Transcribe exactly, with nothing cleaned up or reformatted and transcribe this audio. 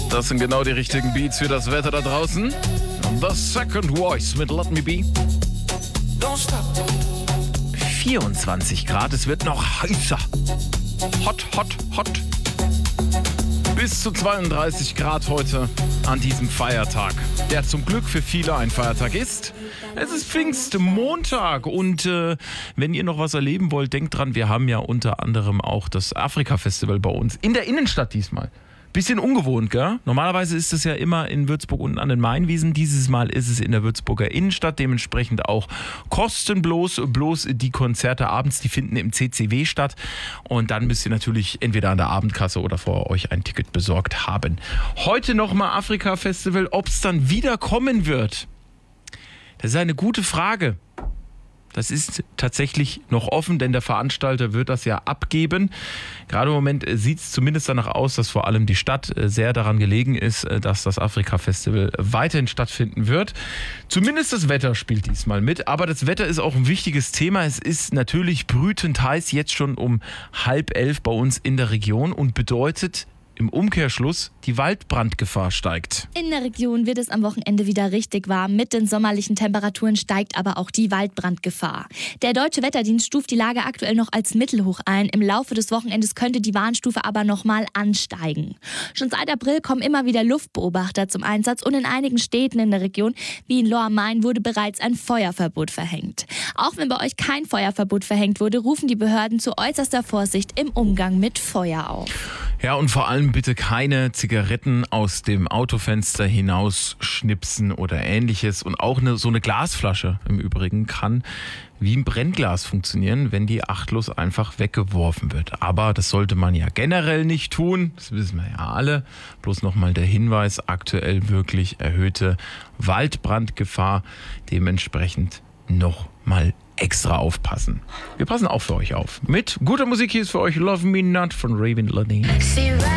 Das sind genau die richtigen Beats für das Wetter da draußen. The Second Voice mit Let Me Be. vierundzwanzig Grad, es wird noch heißer. Hot, hot, hot. Bis zu zweiunddreißig Grad heute an diesem Feiertag, der zum Glück für viele ein Feiertag ist. Es ist Pfingstmontag und äh, wenn ihr noch was erleben wollt, denkt dran, wir haben ja unter anderem auch das Afrika-Festival bei uns in der Innenstadt diesmal. Bisschen ungewohnt, gell? Normalerweise ist es ja immer in Würzburg unten an den Mainwiesen. Dieses Mal ist es in der Würzburger Innenstadt. Dementsprechend auch kostenlos. Bloß die Konzerte abends, die finden im C C W statt. Und dann müsst ihr natürlich entweder an der Abendkasse oder vor euch ein Ticket besorgt haben. Heute nochmal Afrika-Festival. Ob es dann wieder kommen wird? Das ist eine gute Frage. Das ist tatsächlich noch offen, denn der Veranstalter wird das ja abgeben. Gerade im Moment sieht es zumindest danach aus, dass vor allem die Stadt sehr daran gelegen ist, dass das Afrika-Festival weiterhin stattfinden wird. Zumindest das Wetter spielt diesmal mit, aber das Wetter ist auch ein wichtiges Thema. Es ist natürlich brütend heiß, jetzt schon um halb elf bei uns in der Region und bedeutet im Umkehrschluss, die Waldbrandgefahr steigt. In der Region wird es am Wochenende wieder richtig warm. Mit den sommerlichen Temperaturen steigt aber auch die Waldbrandgefahr. Der Deutsche Wetterdienst stuft die Lage aktuell noch als mittelhoch ein. Im Laufe des Wochenendes könnte die Warnstufe aber nochmal ansteigen. Schon seit April kommen immer wieder Luftbeobachter zum Einsatz und in einigen Städten in der Region, wie in Lohr am Main, wurde bereits ein Feuerverbot verhängt. Auch wenn bei euch kein Feuerverbot verhängt wurde, rufen die Behörden zu äußerster Vorsicht im Umgang mit Feuer auf. Ja, und vor allem bitte keine Zigaretten aus dem Autofenster hinaus schnipsen oder ähnliches. Und auch eine, so eine Glasflasche im Übrigen kann wie ein Brennglas funktionieren, wenn die achtlos einfach weggeworfen wird. Aber das sollte man ja generell nicht tun, das wissen wir ja alle. Bloß nochmal der Hinweis, aktuell wirklich erhöhte Waldbrandgefahr, dementsprechend nochmal extra aufpassen. Wir passen auch für euch auf. Mit guter Musik hier ist für euch Love Me Not von Raven Ladine.